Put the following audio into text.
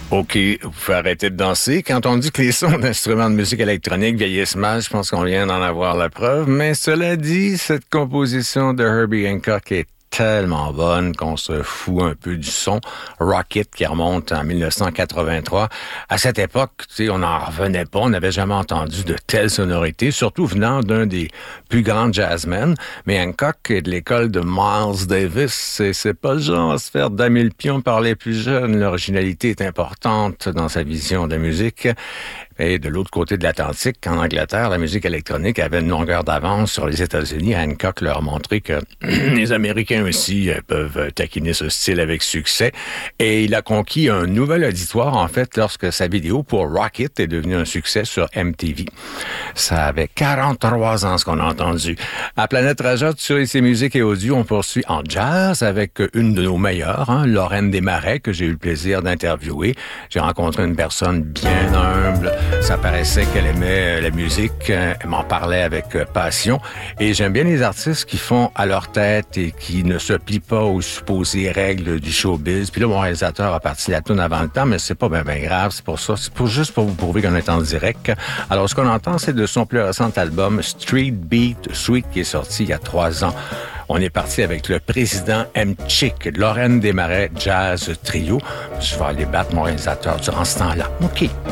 OK, vous pouvez arrêter de danser. Quand on dit que les sons d'instruments de musique électronique vieillissent mal, je pense qu'on vient d'en avoir la preuve. Mais cela dit, cette composition de Herbie Hancock est tellement bonne qu'on se fout un peu du son. Rocket qui remonte en 1983. À cette époque, tu sais, on n'en revenait pas. On n'avait jamais entendu de telles sonorités, surtout venant d'un des plus grands jazzmen. Mais Hancock est de l'école de Miles Davis. C'est pas le genre à se faire damer le pion par les plus jeunes. L'originalité est importante dans sa vision de la musique. Et de l'autre côté de l'Atlantique, en Angleterre, la musique électronique avait une longueur d'avance sur les États-Unis. Hancock leur a montré que les Américains aussi peuvent taquiner ce style avec succès. Et il a conquis un nouvel auditoire, en fait, lorsque sa vidéo pour Rocket est devenue un succès sur MTV. Ça avait 43 ans, ce qu'on a entendu. À Planète Rajotte, sur ici Musique et Audio, on poursuit en jazz avec une de nos meilleures, Lorraine Desmarais, que j'ai eu le plaisir d'interviewer. J'ai rencontré une personne bien humble. Ça paraissait qu'elle aimait la musique, elle m'en parlait avec passion. Et j'aime bien les artistes qui font à leur tête et qui ne se plient pas aux supposées règles du showbiz. Puis là, mon réalisateur a parti la toune avant le temps, mais c'est pas bien grave, c'est pour ça. C'est juste pour vous prouver qu'on est en direct. Alors, ce qu'on entend, c'est de son plus récent album, Street Beat Sweet, qui est sorti il y a 3 ans. On est parti avec le président M-Chick, Lorraine Desmarais Jazz Trio. Je vais aller battre mon réalisateur durant ce temps-là. OK.